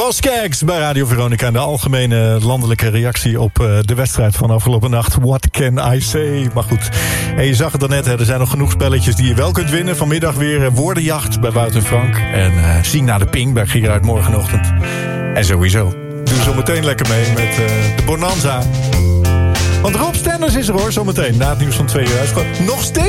Skaggs bij Radio Veronica. En de algemene landelijke reactie op de wedstrijd van afgelopen nacht. What can I say? Maar goed, en je zag het daarnet, er zijn nog genoeg spelletjes die je wel kunt winnen. Vanmiddag weer woordenjacht bij Wout en Frank. En Zing naar de Ping bij Gerard morgenochtend. En sowieso, doe zo meteen lekker mee met de Bonanza. Want Rob Stenders is er hoor, zometeen. Na het nieuws van 2 uur. Nog steeds